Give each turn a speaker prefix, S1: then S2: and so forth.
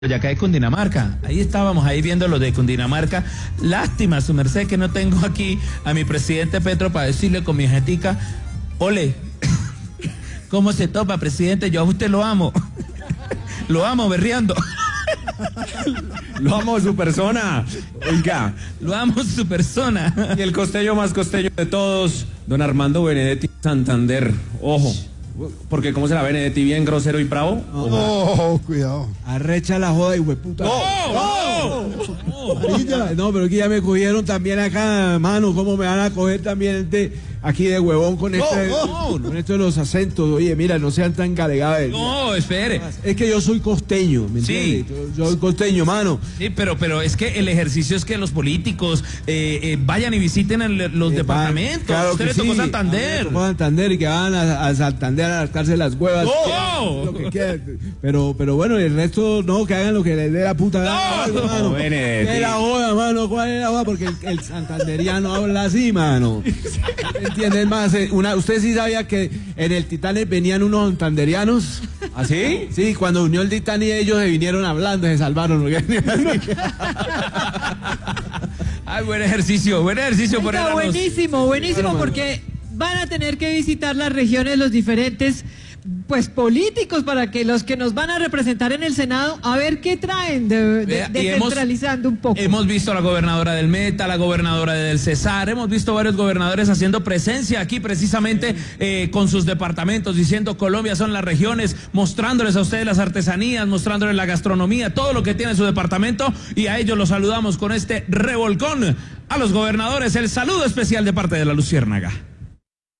S1: Boyacá de Cundinamarca. Ahí estábamos, ahí viendo lo de Cundinamarca. Lástima, su merced, que no tengo aquí a mi presidente Petro para decirle con mi jetica, ole, ¿cómo se topa, presidente? Yo a usted lo amo. Lo amo berreando.
S2: Lo amo su persona. Oiga.
S1: Lo amo su persona.
S2: Y el costeño más costeño de todos, don Armando Benedetti Santander. Ojo. Porque ¿cómo será Benedetti? ¿Bien grosero y bravo?
S3: Cuidado.
S4: Arrecha la joda y hueputa. No, pero aquí ya me cogieron también acá, mano. ¿Cómo me van a coger también aquí de huevón con con esto de los acentos? Oye, mira, no sean tan galegados.
S1: No, espere.
S4: Es que yo soy costeño, ¿me entiendes?
S1: Sí.
S4: Yo soy costeño, mano.
S1: Sí, pero es que el ejercicio es que los políticos vayan y visiten los departamentos.
S4: Claro
S1: usted
S4: que
S1: le tocó
S4: sí.
S1: Santander.
S4: Me tocó Santander y que van a Santander a rascarse las huevas. Lo que quieran. Pero bueno, el resto no, que hagan lo que les dé la puta gana, mano.
S2: Benedetti.
S4: ¿Qué es la joda, mano? ¿Cuál es la joda? Porque el santanderiano habla así, mano. ¿Entiendes más? ¿Usted sí sabía que en el Titanic venían unos santanderianos?
S2: ¿Así?
S4: Sí, cuando unió el Titanic ellos se vinieron hablando, se salvaron.
S1: Ay, buen ejercicio por
S5: Oiga,
S1: el
S5: buenísimo, buenísimo, porque van a tener que visitar las regiones, los diferentes políticos, para que los que nos van a representar en el Senado, a ver qué traen, descentralizando un poco.
S1: Hemos visto a la gobernadora del Meta, la gobernadora del Cesar, hemos visto varios gobernadores haciendo presencia aquí precisamente con sus departamentos, diciendo Colombia son las regiones, mostrándoles a ustedes las artesanías, mostrándoles la gastronomía, todo lo que tiene su departamento, y a ellos los saludamos con este revolcón. A los gobernadores, el saludo especial de parte de la Luciérnaga.